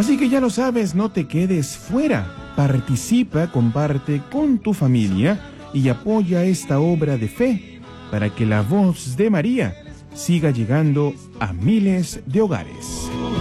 Así que ya lo sabes, no te quedes fuera. Participa, comparte con tu familia y apoya esta obra de fe para que la voz de María siga llegando a miles de hogares.